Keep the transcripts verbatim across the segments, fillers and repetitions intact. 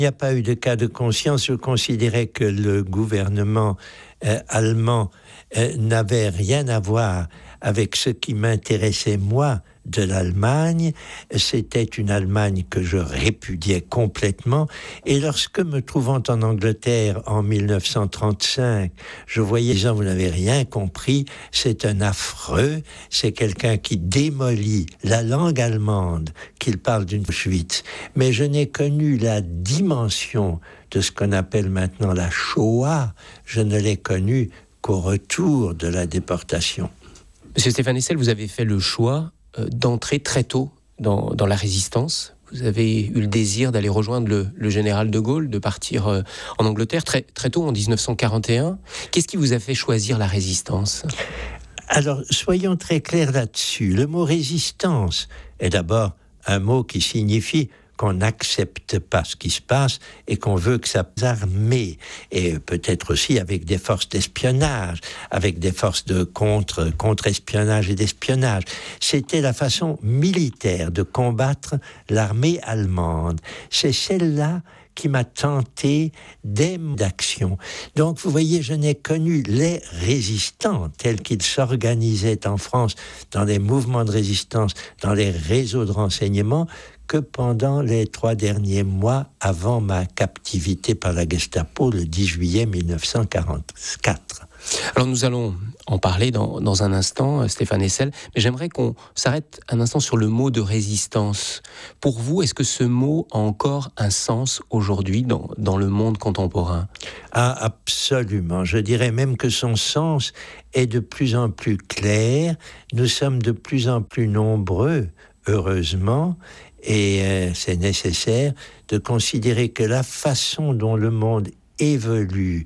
Il n'y a pas eu de cas de conscience. Je considérais que le gouvernement euh, allemand euh, n'avait rien à voir avec ce qui m'intéressait, moi, de l'Allemagne. C'était une Allemagne que je répudiais complètement. Et lorsque, me trouvant en Angleterre en dix-neuf cent trente-cinq, je voyais les gens, vous n'avez rien compris, c'est un affreux, c'est quelqu'un qui démolit la langue allemande, qu'il parle d'une Auschwitz. Mais je n'ai connu la dimension de ce qu'on appelle maintenant la Shoah, je ne l'ai connue qu'au retour de la déportation. Monsieur Stéphane Hessel, vous avez fait le choix euh, d'entrer très tôt dans, dans la résistance. Vous avez eu le désir d'aller rejoindre le, le général de Gaulle, de partir euh, en Angleterre très, très tôt, en dix-neuf cent quarante et un. Qu'est-ce qui vous a fait choisir la résistance ? Alors, soyons très clairs là-dessus. Le mot résistance est d'abord un mot qui signifie qu'on n'accepte pas ce qui se passe et qu'on veut que ça armée, et peut-être aussi avec des forces d'espionnage, avec des forces de contre, contre-espionnage et d'espionnage. C'était la façon militaire de combattre l'armée allemande. C'est celle-là qui m'a tenté d'action. Donc, vous voyez, je n'ai connu les résistants tels qu'ils s'organisaient en France dans les mouvements de résistance, dans les réseaux de renseignement, que pendant les trois derniers mois avant ma captivité par la Gestapo le dix juillet dix-neuf cent quarante-quatre. Alors nous allons en parler dans, dans un instant, Stéphane Hessel, mais j'aimerais qu'on s'arrête un instant sur le mot de résistance. Pour vous, est-ce que ce mot a encore un sens aujourd'hui dans, dans le monde contemporain ? Ah, absolument. Je dirais même que son sens est de plus en plus clair. Nous sommes de plus en plus nombreux, heureusement, et euh, c'est nécessaire de considérer que la façon dont le monde évolue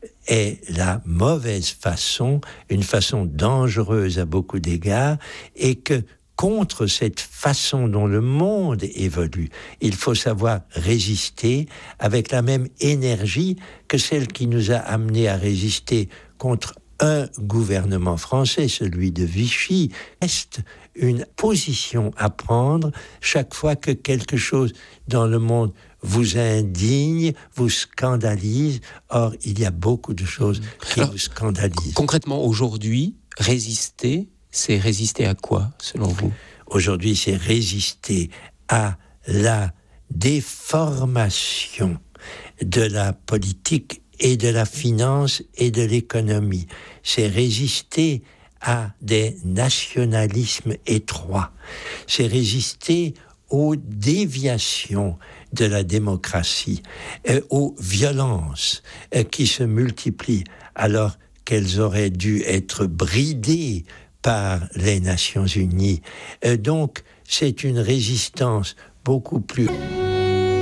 est la mauvaise façon, une façon dangereuse à beaucoup d'égards, et que contre cette façon dont le monde évolue, il faut savoir résister avec la même énergie que celle qui nous a amenés à résister contre un gouvernement français, celui de Vichy. Reste une position à prendre chaque fois que quelque chose dans le monde vous indigne, vous scandalise. Or, il y a beaucoup de choses qui Alors, vous scandalisent. Concrètement, aujourd'hui, résister, c'est résister à quoi, selon vous ? Aujourd'hui, c'est résister à la déformation de la politique et de la finance et de l'économie. C'est résister à des nationalismes étroits. C'est résister aux déviations de la démocratie, euh, aux violences euh, qui se multiplient alors qu'elles auraient dû être bridées par les Nations Unies. Euh, donc, c'est une résistance beaucoup plus